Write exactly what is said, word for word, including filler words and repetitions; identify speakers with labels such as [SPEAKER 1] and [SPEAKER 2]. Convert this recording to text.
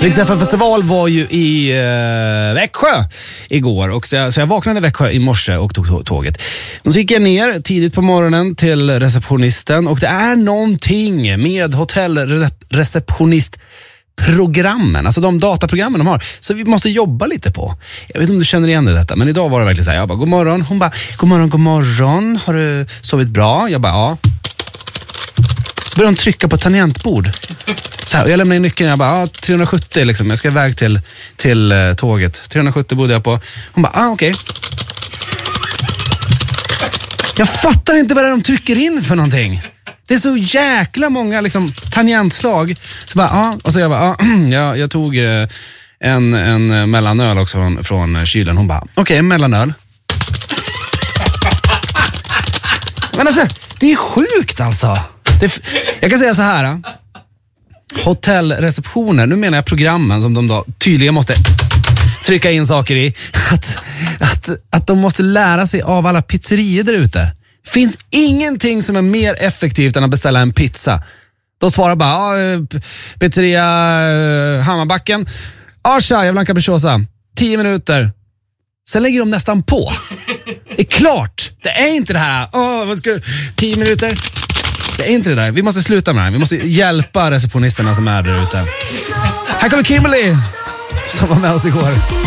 [SPEAKER 1] Rix F M-festival var ju i eh, Växjö igår och så jag, så jag vaknade i Växjö i morse och tog tåget. Och så gick jag ner tidigt på morgonen till receptionisten och det är någonting med hotellreceptionistprogrammen, alltså de dataprogrammen de har, så vi måste jobba lite på. Jag vet inte om du känner igen det detta, men idag var det verkligen så här, jag bara, god morgon. Hon bara, god morgon, god morgon. Har du sovit bra? Jag bara, ja. Så började de trycka på tangentbord. Så här, och jag lämnade in nyckeln och jag bara, ah, trehundrasjuttio liksom, jag ska iväg till, till uh, tåget. trehundrasjuttio bodde jag på. Hon bara, ah okej. Okay. Jag fattar inte vad det är de trycker in för någonting. Det är så jäkla många liksom tangentslag. Så bara, ah, och så jag bara, ah, jag, jag tog uh, en, en mellanöl också från, från kylen. Hon bara, okej, okay, en mellanöl. Men alltså, det är sjukt alltså. Det, jag kan säga så här. Hotellreceptioner, nu menar jag programmen som de då tydligen måste trycka in saker i, att, att, att de måste lära sig av alla pizzerier där ute. Finns ingenting som är mer effektivt än att beställa en pizza. De svarar bara, ah, pizzeria Hammarbacken, Asha, jag vill ha en capricciosa, tio minuter. Sen lägger de nästan på. Det är klart, det är inte det här, åh, vad ska du, tio minuter. Det är inte det där. Vi måste sluta med det här. Vi måste hjälpa receptionisterna som är där ute. Här kommer Kimberly som var med oss igår.